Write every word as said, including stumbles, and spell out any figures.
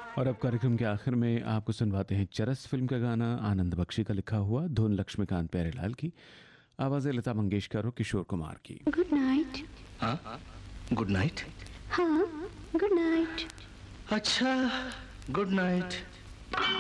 और अब कार्यक्रम के आखिर में आपको सुनवाते हैं चरस फिल्म का गाना, आनंद बख्शी का लिखा हुआ, धुन लक्ष्मीकांत प्यारेलाल की, आवाज़ें लता मंगेशकर और किशोर कुमार की। Good night. हाँ, गुड नाइट। हाँ, गुड नाइट। अच्छा, गुड नाइट।